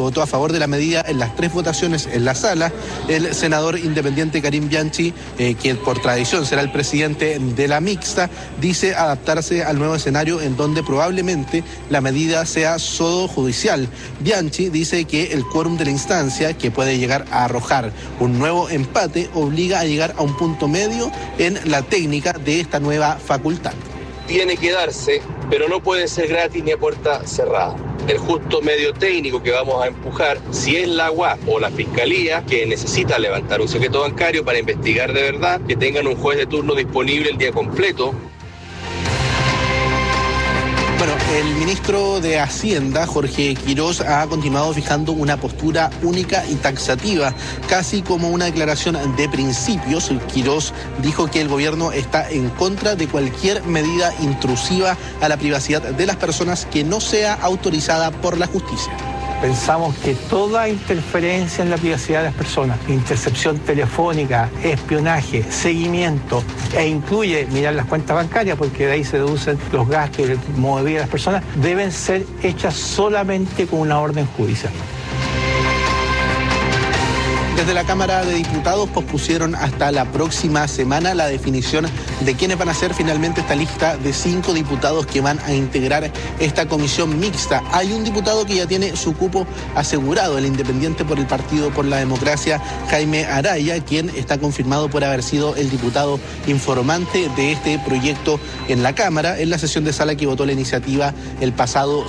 votó a favor de la medida en las 3 votaciones en la sala. El senador independiente Karim Bianchi, que por tradición será el presidente de la mixta, dice adaptarse al nuevo escenario en donde probablemente la medida sea solo judicial. Bianchi dice que el quórum de la instancia, que puede llegar a arrojar un nuevo empate, obliga a llegar a un punto medio en la técnica de esta nueva facultad. Tiene que darse, pero no puede ser gratis ni a puerta cerrada. El justo medio técnico que vamos a empujar, si es la UAP o la Fiscalía, que necesita levantar un secreto bancario para investigar de verdad, que tengan un juez de turno disponible el día completo. Bueno, el ministro de Hacienda, Jorge Quirós, ha continuado fijando una postura única y taxativa, casi como una declaración de principios. Quirós dijo que el gobierno está en contra de cualquier medida intrusiva a la privacidad de las personas que no sea autorizada por la justicia. Pensamos que toda interferencia en la privacidad de las personas, intercepción telefónica, espionaje, seguimiento, e incluye mirar las cuentas bancarias, porque de ahí se deducen los gastos y el modo de vida de las personas, deben ser hechas solamente con una orden judicial. Desde la Cámara de Diputados pospusieron hasta la próxima semana la definición de quiénes van a ser finalmente esta lista de 5 diputados que van a integrar esta comisión mixta. Hay un diputado que ya tiene su cupo asegurado, el independiente por el Partido por la Democracia, Jaime Araya, quien está confirmado por haber sido el diputado informante de este proyecto en la Cámara, en la sesión de sala que votó la iniciativa el pasado